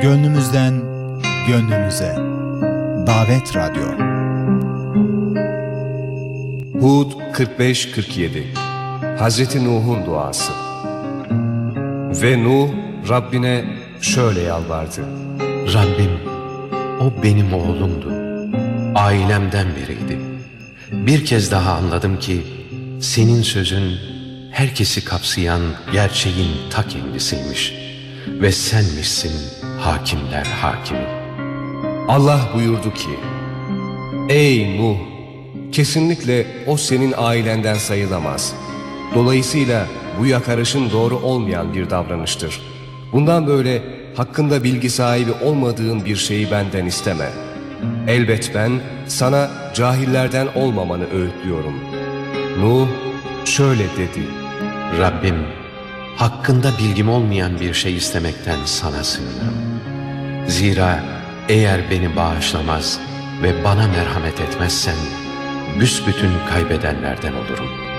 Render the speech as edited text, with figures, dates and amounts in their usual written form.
Gönlümüzden gönlünüze. Davet Radyo. Hud 45-47 Hazreti Nuh'un duası. Ve Nuh Rabbine şöyle yalvardı: Rabbim, o benim oğlumdu, ailemden biriydi. Bir kez daha anladım ki senin sözün herkesi kapsayan gerçeğin ta kendisiymiş ve senmişsin hakimler hakimi. Allah buyurdu ki: Ey Nuh! Kesinlikle o senin ailenden sayılamaz. Dolayısıyla bu yakarışın doğru olmayan bir davranıştır. Bundan böyle hakkında bilgi sahibi olmadığın bir şeyi benden isteme. Elbet ben sana cahillerden olmamanı öğütlüyorum. Nuh şöyle dedi: Rabbim, hakkında bilgim olmayan bir şey istemekten sana sığınırım. Zira eğer beni bağışlamaz ve bana merhamet etmezsen büsbütün kaybedenlerden olurum.